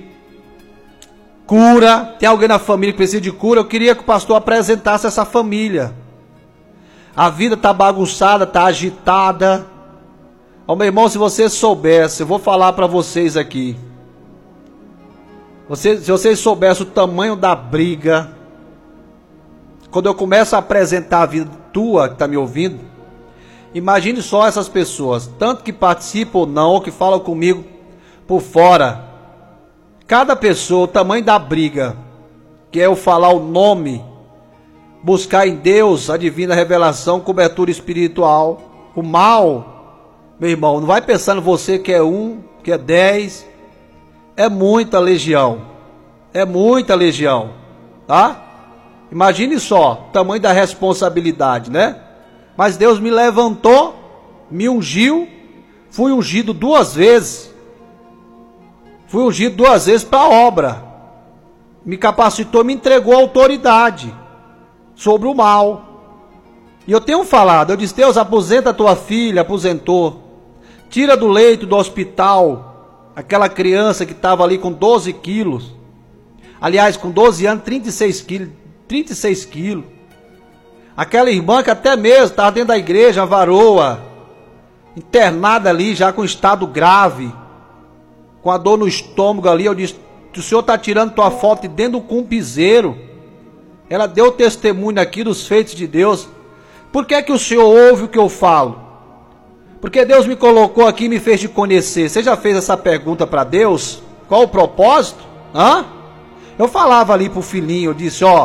cura. Tem alguém na família que precisa de cura? Eu queria que o pastor apresentasse essa família. A vida tá bagunçada, tá agitada. Ó, meu irmão, se você soubesse, eu vou falar para vocês aqui. Você, se vocês soubessem o tamanho da briga, quando eu começo a apresentar a vida tua que tá me ouvindo, imagine só essas pessoas, tanto que participam ou não, ou que falam comigo por fora. Cada pessoa, o tamanho da briga, que é eu falar o nome, buscar em Deus a divina revelação, cobertura espiritual, o mal, meu irmão, não vai pensando você que é um, que é dez, é muita legião, é muita legião, tá? Imagine só, o tamanho da responsabilidade, né? Mas Deus me levantou, me ungiu, fui ungido duas vezes, fui ungido duas vezes para a obra, me capacitou, me entregou autoridade sobre o mal. E eu tenho falado, eu disse: Deus, aposenta a tua filha, aposentou, tira do leito do hospital aquela criança que estava ali com doze quilos, aliás, com doze anos, trinta e seis quilos, trinta e seis quilos, aquela irmã que até mesmo estava dentro da igreja, a varoa, internada ali já com estado grave, com a dor no estômago ali. Eu disse: o senhor está tirando tua foto de dentro do cumpizeiro. Ela deu testemunho aqui dos feitos de Deus. Por que que o senhor ouve o que eu falo? Porque Deus me colocou aqui e me fez te conhecer. Você já fez essa pergunta para Deus? Qual o propósito? Hã? Eu falava ali pro filhinho, eu disse: ó,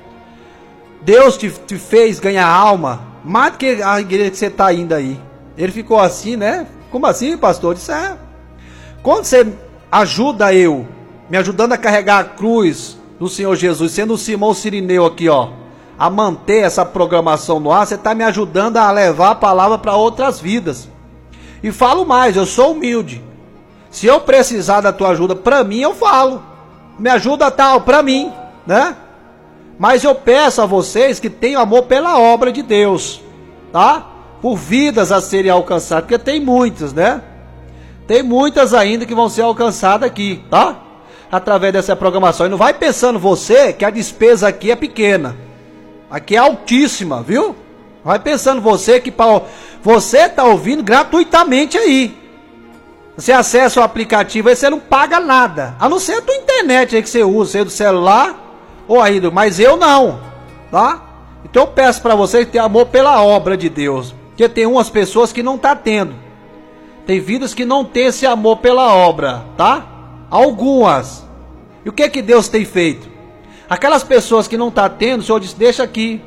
Deus te, te fez ganhar alma, mais do que a igreja que você está indo aí. Ele ficou assim, né? Como assim, pastor? Eu disse: é. Quando você ajuda eu, me ajudando a carregar a cruz do Senhor Jesus, sendo o Simão Sirineu aqui, ó, a manter essa programação no ar, você está me ajudando a levar a palavra para outras vidas. E falo mais, eu sou humilde. Se eu precisar da tua ajuda, para mim eu falo. Me ajuda tal, para mim, né? Mas eu peço a vocês que tenham amor pela obra de Deus, tá? Por vidas a serem alcançadas, porque tem muitas, né? Tem muitas ainda que vão ser alcançadas aqui, tá? Através dessa programação. E não vai pensando você que a despesa aqui é pequena. Aqui é altíssima, viu? Vai pensando você que pra, você está ouvindo gratuitamente aí. Você acessa o aplicativo aí, você não paga nada. A não ser a tua internet aí que você usa, seja do celular ou aí do... Mas eu não, tá? Então eu peço para você ter amor pela obra de Deus. Porque tem umas pessoas que não tá tendo. Tem vidas que não tem esse amor pela obra, tá? Algumas. E o que que Deus tem feito? Aquelas pessoas que não tá tendo, o Senhor diz: deixa aqui.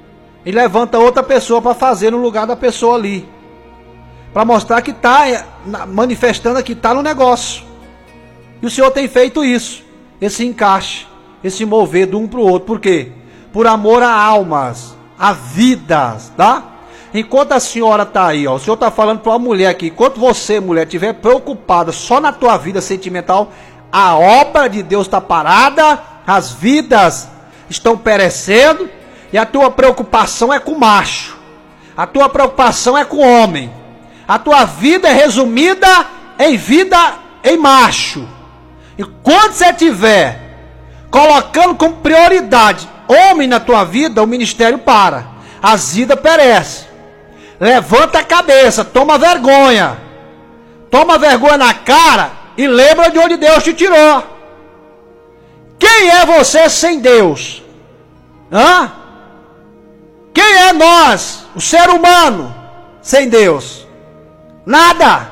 E levanta outra pessoa para fazer no lugar da pessoa ali. Para mostrar que tá manifestando que tá no negócio. E o Senhor tem feito isso. Esse encaixe, esse mover de um para o outro. Por quê? Por amor a almas, a vidas, tá? Enquanto a senhora tá aí, ó, o Senhor tá falando para uma mulher aqui, enquanto você, mulher, estiver preocupada só na tua vida sentimental, a obra de Deus está parada, as vidas estão perecendo, e a tua preocupação é com o macho, a tua preocupação é com o homem, a tua vida é resumida em vida em macho. E quando você estiver colocando como prioridade homem na tua vida, o ministério para, as vidas perecem. Levanta a cabeça, toma vergonha, toma vergonha na cara e lembra de onde Deus te tirou. Quem é você sem Deus? Hã? Quem é nós, o ser humano, sem Deus? Nada.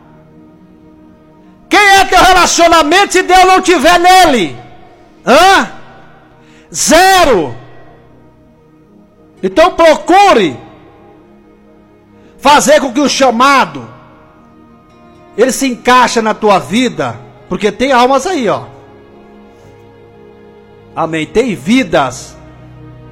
Quem é teu relacionamento se Deus não tiver nele? Hã? Zero. Então procure fazer com que o chamado ele se encaixe na tua vida, porque tem almas aí, ó. Amém. Tem vidas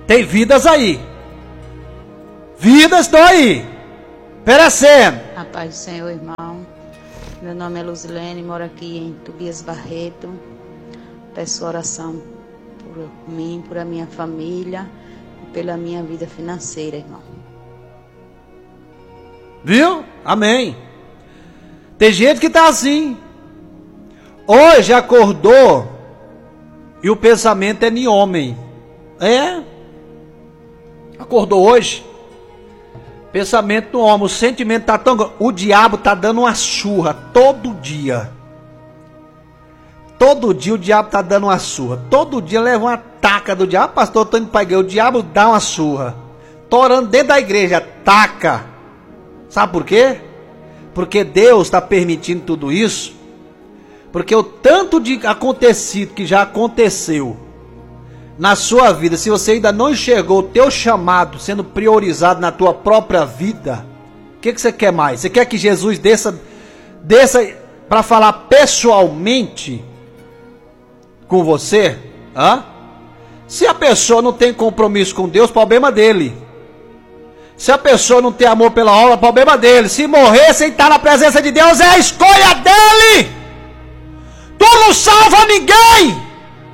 Tem vidas aí. Vidas estão aí. Perecendo. A paz do Senhor, irmão. Meu nome é Luzilene, moro aqui em Tobias Barreto. Peço oração por mim, por a minha família e pela minha vida financeira, irmão. Viu? Amém. Tem gente que está assim. Hoje acordou e o pensamento é de homem. É. Acordou hoje. Pensamento do homem, o sentimento está tão... O diabo está dando uma surra todo dia. Todo dia o diabo está dando uma surra. Todo dia leva uma taca do diabo. Pastor, eu estou indo para a igreja. O diabo dá uma surra. Estou orando dentro da igreja. Taca. Sabe por quê? Porque Deus está permitindo tudo isso. Porque o tanto de acontecido que já aconteceu na sua vida, se você ainda não enxergou o teu chamado sendo priorizado na tua própria vida, o que, que você quer mais? Você quer que Jesus desça, desça para falar pessoalmente com você? Hã? Se a pessoa não tem compromisso com Deus, problema dele. Se a pessoa não tem amor pela obra, problema dele. Se morrer sem estar na presença de Deus, é a escolha dele. Tu não salva ninguém.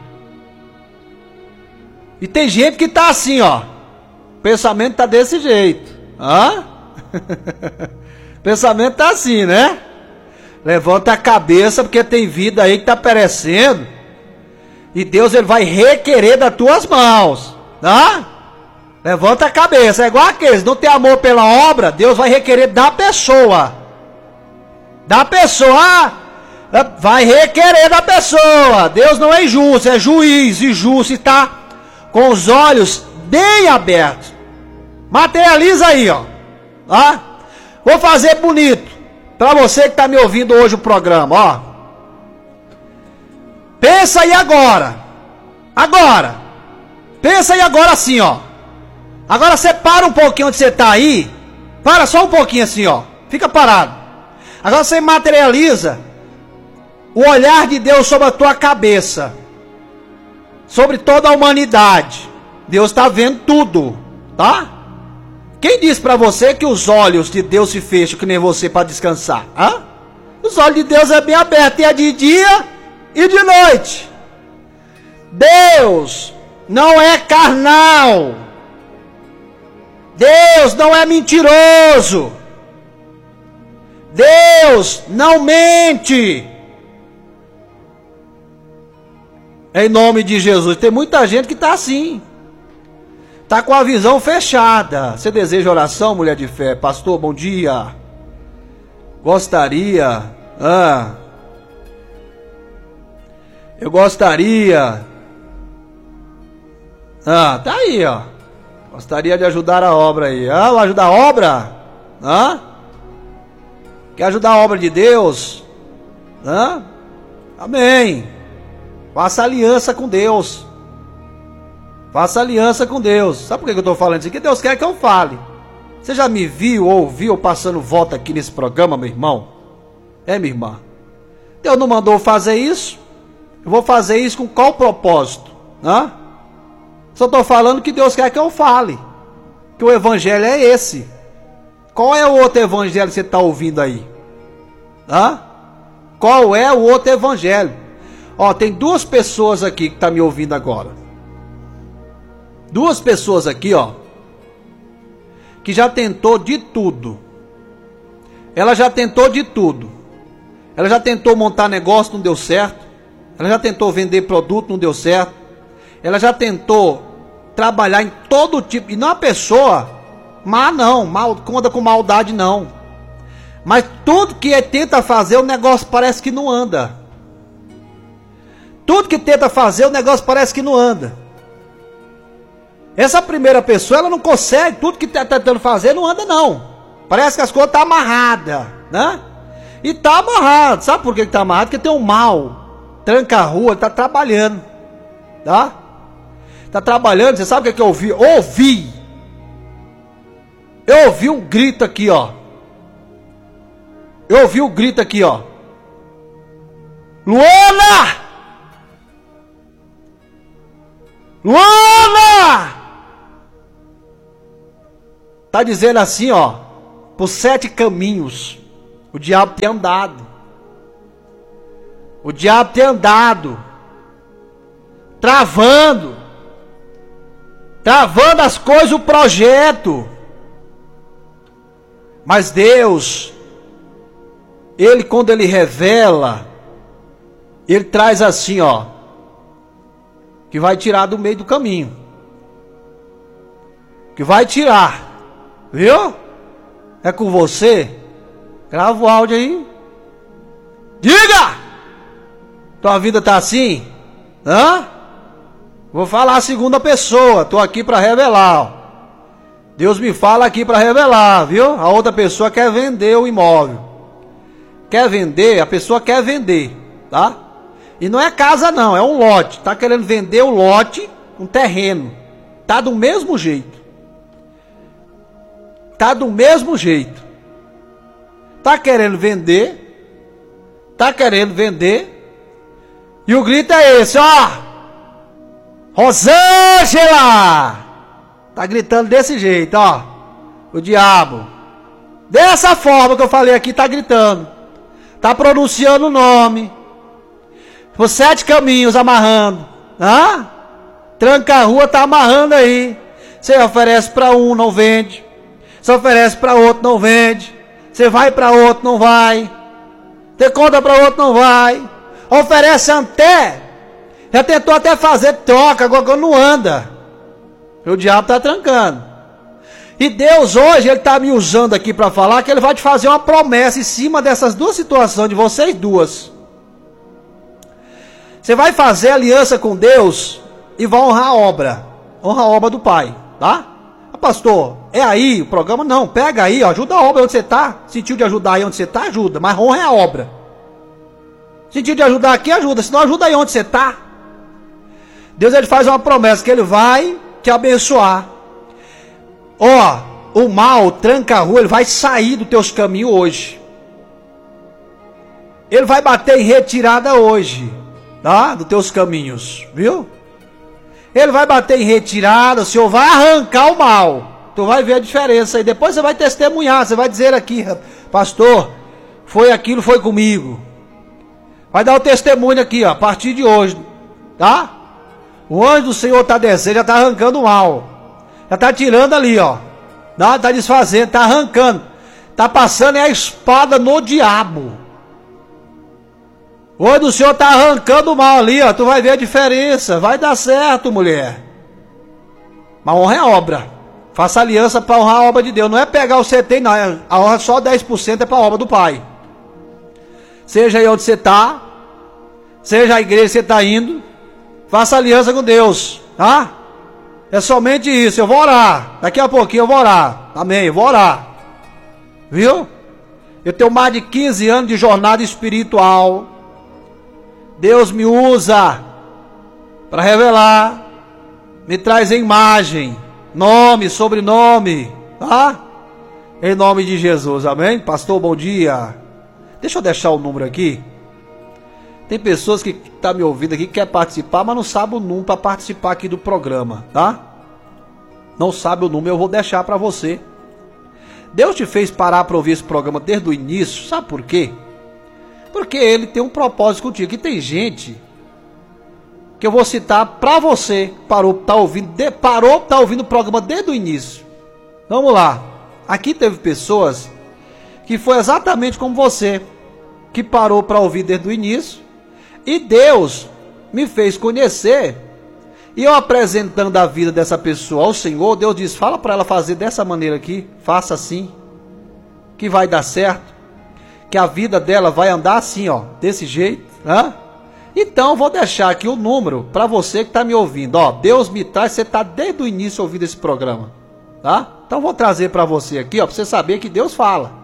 E tem gente que tá assim, ó. O pensamento tá desse jeito. Hã? O pensamento tá assim, né? Levanta a cabeça, porque tem vida aí que tá perecendo. E Deus, ele vai requerer das tuas mãos. Tá? Levanta a cabeça. É igual aqueles, não tem amor pela obra, Deus vai requerer da pessoa. Da pessoa. Vai requerer da pessoa. Deus não é injusto, é juiz. E justo está com os olhos bem abertos. Materializa aí, ó. Ó. Vou fazer bonito para você que está me ouvindo hoje o programa, ó. Pensa aí agora. Agora. Pensa aí agora assim, ó. Agora você para um pouquinho onde você está aí. Para só um pouquinho assim, ó. Fica parado. Agora você materializa o olhar de Deus sobre a tua cabeça. Sobre toda a humanidade. Deus está vendo tudo, tá? Quem disse para você que os olhos de Deus se fecham que nem você para descansar? Hã? Os olhos de Deus é bem abertos, e é de dia e de noite. Deus não é carnal. Deus não é mentiroso. Deus não mente. Em nome de Jesus. Tem muita gente que está assim. Está com a visão fechada. Você deseja oração, mulher de fé? Pastor, bom dia. Gostaria. Ah, eu gostaria. Ah, tá aí, ó. Gostaria de ajudar a obra aí. Ah, vai ajudar a obra? Ah? Quer ajudar a obra de Deus? Ah? Amém. Faça aliança com Deus. Faça aliança com Deus. Sabe por que eu estou falando isso? Porque Deus quer que eu fale. Você já me viu ou ouviu passando volta aqui nesse programa, meu irmão? É, minha irmã? Deus não mandou fazer isso? Eu vou fazer isso com qual propósito? Hã? Só estou falando que Deus quer que eu fale. Que o evangelho é esse. Qual é o outro evangelho que você está ouvindo aí? Hã? Qual é o outro evangelho? Ó, tem duas pessoas aqui que estão tá me ouvindo agora. Duas pessoas aqui, ó, que já tentou de tudo. Ela já tentou de tudo. Ela já tentou montar negócio, não deu certo. Ela já tentou vender produto, não deu certo. Ela já tentou trabalhar em todo tipo. E não é uma pessoa má, não. Mal, conta com maldade, não. Mas tudo que tenta fazer, o negócio parece que não anda. Tudo que tenta fazer, o negócio parece que não anda. Essa primeira pessoa, ela não consegue. Tudo que está tentando fazer, não anda, não. Parece que as coisas estão amarradas, né? E está amarrado. Sabe por que está amarrado? Porque tem um mal. Tranca a rua, está trabalhando. Tá? Está trabalhando. Você sabe o que, é que eu ouvi? Ouvi. Eu ouvi um grito aqui, ó. Eu ouvi um grito aqui, ó. Luana! Luana! Está dizendo assim, ó, por sete caminhos o diabo tem andado. O diabo tem andado, travando, travando as coisas, o projeto. Mas Deus, Ele quando Ele revela, Ele traz assim, ó, que vai tirar do meio do caminho. Que vai tirar. Viu? É com você? Grava o áudio aí. Diga! Tua vida tá assim? Hã? Vou falar a segunda pessoa. Tô aqui para revelar. Ó. Deus me fala aqui para revelar, viu? A outra pessoa quer vender o imóvel. Quer vender? A pessoa quer vender, tá? E não é casa não, é um lote. Tá querendo vender o lote, um terreno. Tá do mesmo jeito. Tá do mesmo jeito. Tá querendo vender. Tá querendo vender. E o grito é esse, ó. Rosângela! Tá gritando desse jeito, ó. O diabo. Dessa forma que eu falei aqui, tá gritando. Tá pronunciando o nome. Por sete caminhos amarrando. Hã? Tranca a rua, tá amarrando aí. Você oferece para um, não vende. Você oferece para outro, não vende. Você vai para outro, não vai. Você conta para outro, não vai. Oferece até. Já tentou até fazer troca, agora não anda. O diabo está trancando. E Deus hoje, Ele está me usando aqui para falar que Ele vai te fazer uma promessa em cima dessas duas situações, de vocês duas. Você vai fazer aliança com Deus e vai honrar a obra. Honra a obra do Pai, tá? Ah, pastor, é aí o programa? Não, pega aí, ó, ajuda a obra onde você está. Sentiu de ajudar aí onde você está? Ajuda, mas honra a obra. Sentiu de ajudar aqui? Ajuda, senão ajuda aí onde você está. Deus, Ele faz uma promessa que Ele vai te abençoar. Ó, o mal, tranca a rua, ele vai sair dos teus caminhos hoje. Ele vai bater em retirada hoje, tá? Dos teus caminhos, viu? Ele vai bater em retirada, o Senhor vai arrancar o mal. Tu vai ver a diferença aí. Depois você vai testemunhar, você vai dizer aqui, pastor, foi aquilo, foi comigo. Vai dar o testemunho aqui, ó, a partir de hoje, tá? O anjo do Senhor está descendo, já está arrancando o mal. Já está tirando ali, ó. Está desfazendo, está arrancando. Está passando é a espada no diabo. O anjo do Senhor está arrancando o mal ali, ó. Tu vai ver a diferença. Vai dar certo, mulher. Mas honra é a obra. Faça aliança para honrar a obra de Deus. Não é pegar o que você tem, não. A honra só dez por cento é para a obra do Pai. Seja aí onde você está. Seja a igreja que você está indo. Faça aliança com Deus, tá? É somente isso, eu vou orar. Daqui a pouquinho eu vou orar. Amém, eu vou orar. Viu? Eu tenho mais de quinze anos de jornada espiritual. Deus me usa para revelar. Me traz a imagem, nome, sobrenome, tá? Em nome de Jesus, amém? Pastor, bom dia. Deixa eu deixar o número aqui. Tem pessoas que estão tá me ouvindo aqui que quer participar, mas não sabe o número para participar aqui do programa, tá? Não sabe o número, eu vou deixar para você. Deus te fez parar para ouvir esse programa desde o início, sabe por quê? Porque Ele tem um propósito contigo. Que tem gente que eu vou citar para você, parou, tá ouvindo, de, parou, tá ouvindo o programa desde o início. Vamos lá. Aqui teve pessoas que foi exatamente como você, que parou para ouvir desde o início. E Deus me fez conhecer. E eu apresentando a vida dessa pessoa ao Senhor, Deus diz, fala para ela fazer dessa maneira aqui, faça assim, que vai dar certo, que a vida dela vai andar assim, ó, desse jeito, né? Então vou deixar aqui o número para você que está me ouvindo, ó, Deus me traz, você está desde o início ouvindo esse programa, tá? Então vou trazer para você aqui, ó, para você saber que Deus fala.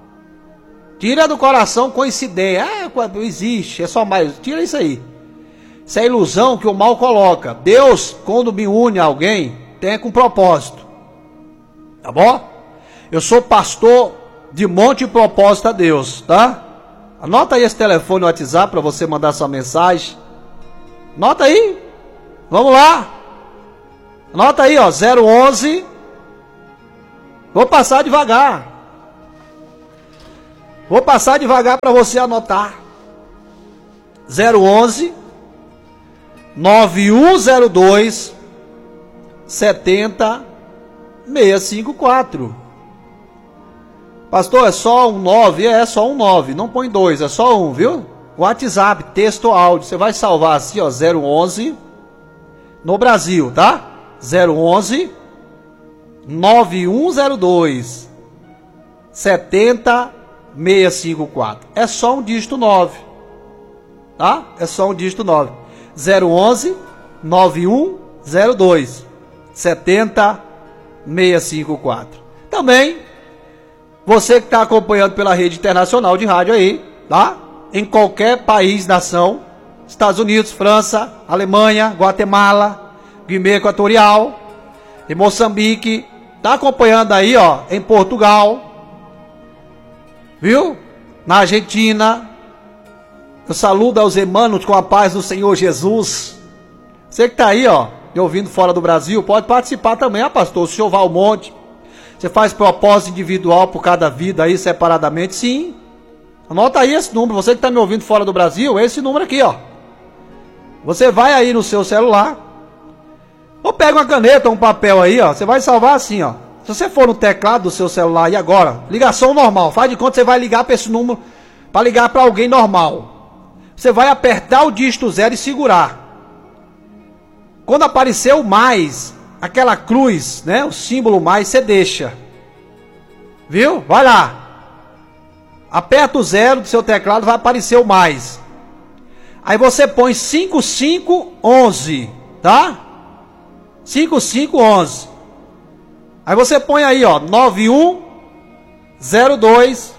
Tira do coração coincidência. Ah, não existe, é só mais. Tira isso aí. Isso é ilusão que o mal coloca. Deus, quando me une a alguém, tem com propósito. Tá bom? Eu sou pastor de monte de propósito a Deus, tá? Anota aí esse telefone no WhatsApp para você mandar sua mensagem. Anota aí. Vamos lá. Anota aí, ó. zero onze Vou passar devagar. Vou passar devagar para você anotar. zero onze nove um zero dois setenta seiscentos e cinquenta e quatro. Pastor, é só um nove? É, é só um nove. Não põe dois, é só um, viu? WhatsApp, texto ou áudio. Você vai salvar assim, ó, zero onze no Brasil, tá? zero onze nove um zero dois setenta seiscentos e cinquenta e quatro. É só um dígito nove. Tá? É só um dígito nove. zero onze nove um zero dois setenta seiscentos e cinquenta e quatro. Também, você que está acompanhando pela rede internacional de rádio aí, tá? Em qualquer país, nação, Estados Unidos, França, Alemanha, Guatemala, Guiné Equatorial, em Moçambique, tá acompanhando aí, ó, em Portugal, viu? Na Argentina. Eu saludo aos irmãos com a paz do Senhor Jesus. Você que está aí, ó, me ouvindo fora do Brasil, pode participar também. Ah, pastor, o senhor vai ao monte. Você faz propósito individual por cada vida aí, separadamente? Sim. Anota aí esse número. Você que está me ouvindo fora do Brasil, esse número aqui, ó. Você vai aí no seu celular. Ou pega uma caneta, um papel aí, ó. Você vai salvar assim, ó. Se você for no teclado do seu celular e agora, ligação normal. Faz de conta que você vai ligar para esse número, para ligar para alguém normal. Você vai apertar o dígito zero e segurar. Quando aparecer o mais, aquela cruz, né? O símbolo mais, você deixa. Viu? Vai lá. Aperta o zero do seu teclado, vai aparecer o mais. Aí você põe cinco cinco onze, tá? cinco cinco onze. Aí você põe aí, ó, nove um zero dois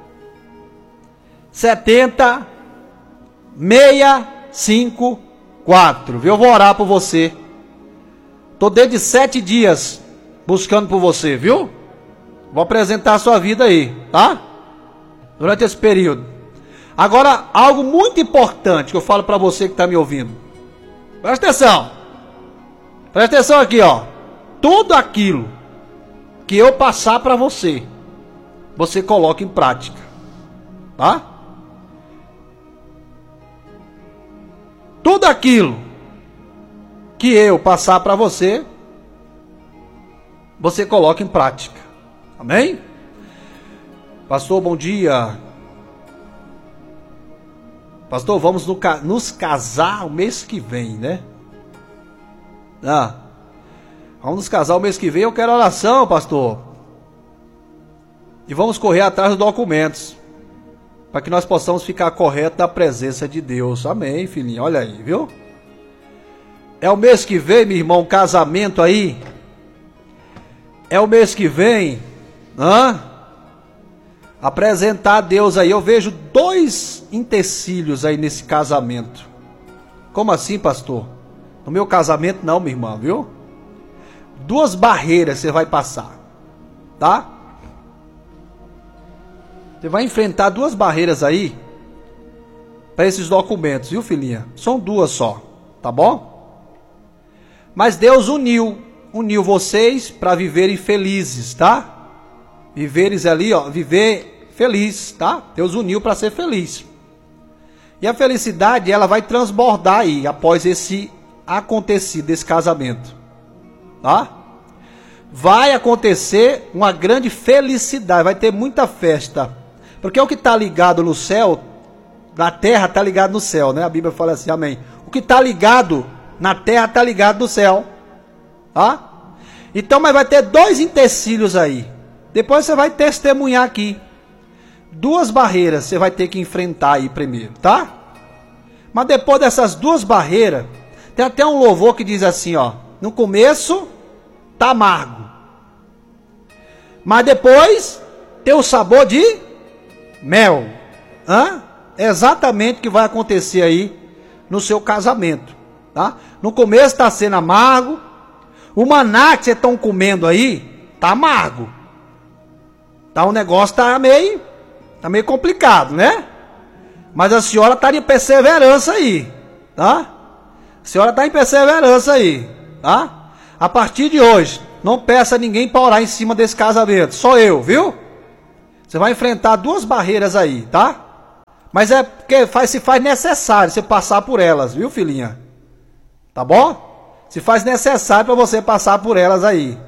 setenta seiscentos e cinquenta e quatro, viu? Eu vou orar por você. Tô desde sete dias buscando por você, viu? Vou apresentar a sua vida aí, tá? Durante esse período. Agora, algo muito importante que eu falo para você que está me ouvindo. Presta atenção. Presta atenção aqui, ó. Tudo aquilo que eu passar para você, você coloca em prática, tá? Tudo aquilo que eu passar para você, você coloca em prática. Amém? Pastor, bom dia. Pastor, vamos no, nos casar o mês que vem, né? Ah, vamos nos casar o mês que vem. Eu quero oração, pastor. E vamos correr atrás dos documentos, para que nós possamos ficar correto na presença de Deus. Amém, filhinho. Olha aí, viu? É o mês que vem, meu irmão, casamento aí. É o mês que vem, hã? Apresentar a Deus aí. Eu vejo dois empecilhos aí nesse casamento. Como assim, pastor? No meu casamento não, minha irmã, viu? Duas barreiras você vai passar, tá? Você vai enfrentar duas barreiras aí para esses documentos, viu, filhinha? São duas só, tá bom? Mas Deus uniu, uniu vocês para viverem felizes, tá? Viveres ali, ó, viver feliz, tá? Deus uniu para ser feliz. E a felicidade, ela vai transbordar aí após esse acontecido, esse casamento, tá? Vai acontecer uma grande felicidade, vai ter muita festa. Porque o que está ligado no céu, na terra está ligado no céu, né? A Bíblia fala assim, amém. O que está ligado na terra está ligado no céu, tá? Então, mas vai ter dois empecilhos aí. Depois você vai testemunhar aqui. Duas barreiras você vai ter que enfrentar aí primeiro, tá? Mas depois dessas duas barreiras, tem até um louvor que diz assim, ó. No começo, tá amargo. Mas depois, tem o sabor de mel. Hã? É exatamente o que vai acontecer aí no seu casamento, tá? No começo está sendo amargo. O maná que vocês estão comendo aí tá amargo. Tá, o negócio tá meio, tá meio complicado, né? Mas a senhora tá de perseverança aí, tá? A senhora tá em perseverança aí, tá? A partir de hoje, não peça ninguém para orar em cima desse casamento. Só eu, viu? Você vai enfrentar duas barreiras aí, tá? Mas é porque faz, se faz necessário você passar por elas, viu, filhinha? Tá bom? Se faz necessário para você passar por elas aí.